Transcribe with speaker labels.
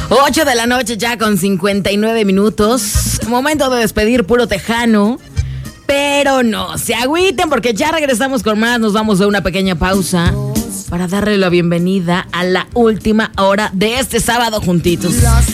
Speaker 1: 8 de la noche ya con 59 minutos. Momento de despedir puro tejano. Pero no se agüiten porque ya regresamos con más. Nos vamos a una pequeña pausa para darle la bienvenida a la última hora de este sábado juntitos.